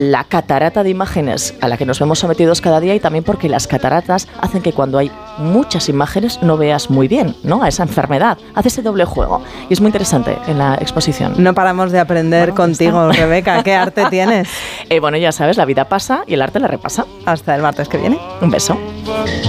la catarata de imágenes a la que nos vemos sometidos cada día y también porque las cataratas hacen que cuando hay muchas imágenes no veas muy bien, ¿no? A esa enfermedad. Hace ese doble juego y es muy interesante en la exposición. No paramos de aprender contigo, Rebeca. ¿Qué arte tienes? Bueno, ya sabes, la vida pasa y el arte la repasa. Hasta el martes que viene. Un beso.